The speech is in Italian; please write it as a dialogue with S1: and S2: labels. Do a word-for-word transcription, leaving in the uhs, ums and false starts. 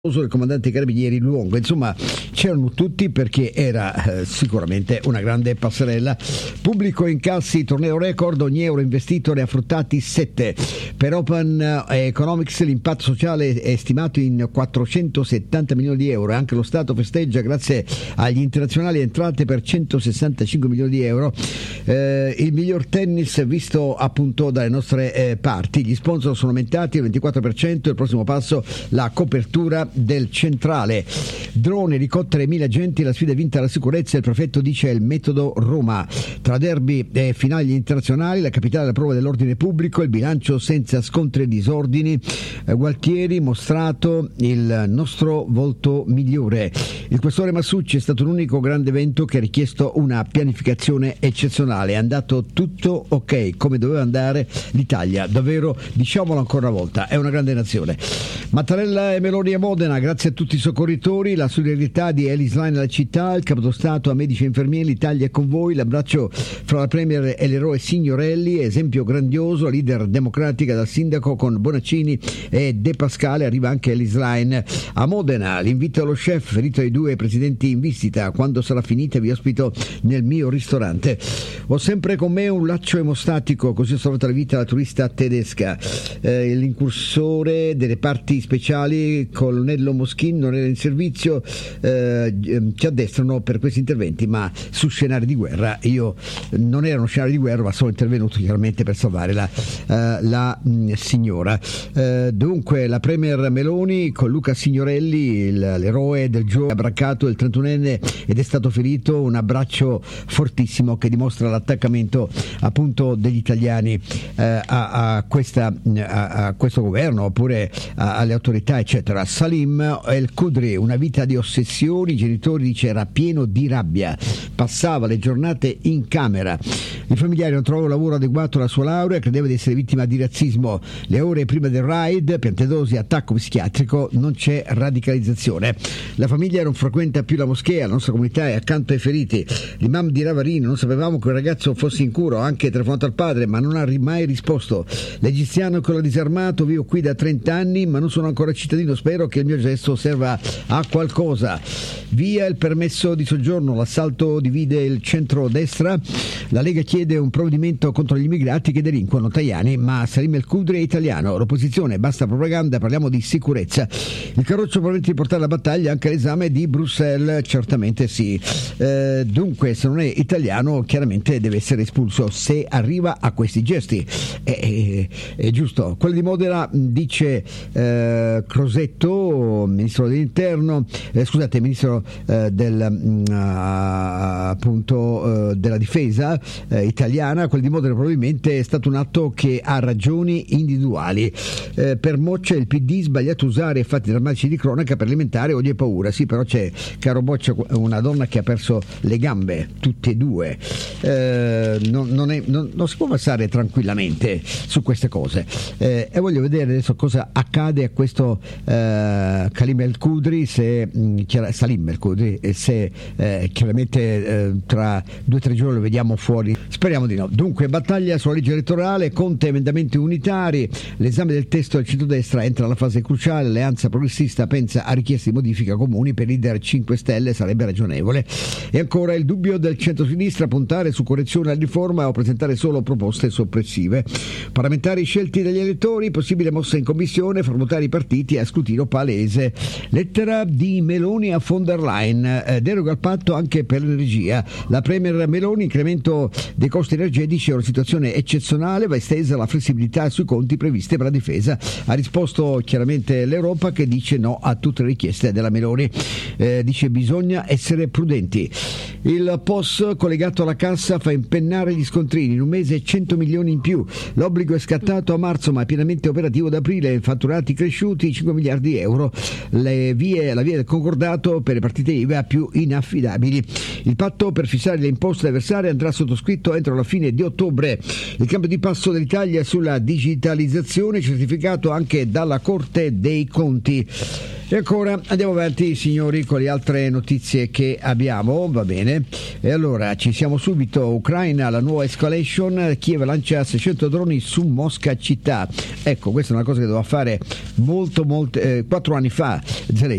S1: del comandante dei carabinieri Luongo. Insomma, c'erano tutti perché era eh, sicuramente una grande passerella. Pubblico incassi, torneo record, ogni euro investito ne ha fruttati sette. Per Open Economics l'impatto sociale è stimato in quattrocentosettanta milioni di euro. Anche lo Stato festeggia grazie agli internazionali entrate per centosessantacinque milioni di euro. Eh, il miglior tennis visto appunto dalle nostre eh, parti. Gli sponsor sono aumentati il ventiquattro per cento. Il prossimo passo la copertura del centrale. Drone, elicotteri, mille agenti, la sfida è vinta alla sicurezza. Il prefetto dice il metodo Roma. Tra derby e finali internazionali, la capitale alla prova dell'ordine pubblico, il bilancio senza scontri e disordini. eh, Gualtieri mostrato il nostro volto migliore. Il questore Massucci è stato l'unico grande evento che ha richiesto una pianificazione eccezionale. È andato tutto ok come doveva andare l'Italia, davvero, diciamolo ancora una volta, è una grande nazione. Mattarella e Meloni a Modena, grazie a tutti i soccorritori, la solidarietà di Ellis Line alla città, il capo dello Stato a medici e infermieri, l'Italia è con voi, l'abbraccio fra la Premier e l'eroe Signorelli, esempio grandioso, leader democratica dal sindaco con Bonaccini e De Pascale, arriva anche Ellis Line a Modena, l'invito allo chef, ferito ai due presidenti in visita, quando sarà finita vi ospito nel mio ristorante. Ho sempre con me un laccio emostatico, così ho salvato la vita alla turista tedesca. Eh, l'incursore delle parti speciali colonnello Moschin non era in servizio, eh, ci addestrano per questi interventi, ma su scenari di guerra. Io non ero uno scenario di guerra, ma sono intervenuto chiaramente per salvare la, eh, la mh, signora. Eh, dunque la Premier Meloni con Luca Signorelli, il, l'eroe del gioco, ha braccato il trentunenne ed è stato ferito. Un abbraccio fortissimo che dimostra l'attaccamento appunto degli italiani eh, a, a, questa, a, a questo governo oppure a, alle autorità eccetera. Salim El Kudri, una vita di ossessioni, i genitori dice era pieno di rabbia, passava le giornate in camera, i familiari non trovavano lavoro adeguato alla sua laurea, credeva di essere vittima di razzismo, le ore prima del raid, Piantedosi, attacco psichiatrico, non c'è radicalizzazione, la famiglia non frequenta più la moschea, la nostra comunità è accanto ai feriti, l'imam di Ravarino, non sapevamo che il ragazzo fosse in cura, ho anche telefonato al padre ma non ha mai risposto, l'egiziano con la disarmato, vivo qui da trenta anni ma non sono ancora cittadino, spero che il mio gesto serva a qualcosa. Via il permesso di soggiorno, l'assalto divide il centro-destra, la Lega chiede un provvedimento contro gli immigrati che delinquono. Tajani, ma Salim El Kudri è italiano, l'opposizione basta propaganda, parliamo di sicurezza. Il Carroccio promette di portare la battaglia anche all'esame di Bruxelles, certamente sì. Eh, dunque se non è italiano chiaramente deve essere espulso se arriva a questi gesti, è, è, è giusto. Quello di Modena dice eh, Crosetto, ministro dell'interno, eh, scusate, ministro eh, del, uh, appunto uh, della difesa eh, italiana. Quel di Modena probabilmente è stato un atto che ha ragioni individuali. Eh, per Boccia il P D sbagliato usare fatti drammatici di cronaca per alimentare odio e paura. Sì, però c'è, caro Boccia, una donna che ha perso le gambe, tutte e due. Eh, non, non, è, non, non si può passare tranquillamente su queste cose. Eh, e voglio vedere adesso cosa accade a questo eh, Salim El Kudri, se mh, Salim El Kudri, se eh, chiaramente eh, tra due o tre giorni lo vediamo fuori. Speriamo di no. Dunque, battaglia sulla legge elettorale, Conte emendamenti unitari, l'esame del testo del centrodestra entra nella fase cruciale, l'Alleanza Progressista pensa a richieste di modifica comuni per il leader cinque Stelle, sarebbe ragionevole. E ancora il dubbio del centro-sinistra, puntare su correzione alla riforma o presentare solo proposte soppressive. Parlamentari scelti dagli elettori, possibile mossa in commissione, far votare i partiti a scrutinio palese. Lettera di Meloni a von der Leyen, eh, deroga al patto anche per l'energia. La Premier Meloni, incremento dei costi energetici è una situazione eccezionale, va estesa la flessibilità sui conti previste per la difesa. Ha risposto chiaramente l'Europa che dice no a tutte le richieste della Meloni, eh, dice bisogna essere prudenti. Il P O S collegato alla cassa fa impennare gli scontrini, in un mese cento milioni in più, l'obbligo è scattato a marzo ma è pienamente operativo ad aprile, fatturati cresciuti cinque miliardi di euro, le vie, la via del concordato per le partite I V A più inaffidabili. Il patto per fissare le imposte da versare andrà sottoscritto entro la fine di ottobre. Il cambio di passo dell'Italia sulla digitalizzazione certificato anche dalla Corte dei Conti. E ancora andiamo avanti, signori, con le altre notizie che abbiamo, va bene? E allora ci siamo subito. Ucraina, la nuova escalation, Kiev lancia seicento droni su Mosca città. Ecco, questa è una cosa che doveva fare molto, molto, eh, quattro anni fa.